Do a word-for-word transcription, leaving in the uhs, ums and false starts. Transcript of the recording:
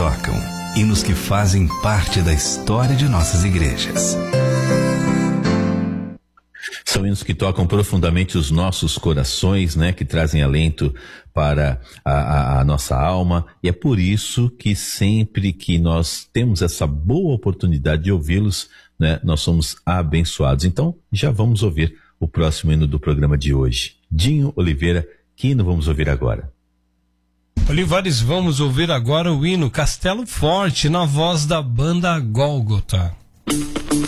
tocam, hinos que fazem parte da história de nossas igrejas. São hinos que tocam profundamente os nossos corações, né? Que trazem alento para a, a, a nossa alma. E é por isso que sempre que nós temos essa boa oportunidade de ouvi-los, né? Nós somos abençoados. Então, já vamos ouvir o próximo hino do programa de hoje. Dinho Oliveira, que hino vamos ouvir agora? Olivares, vamos ouvir agora o hino Castelo Forte, na voz da banda Gólgota.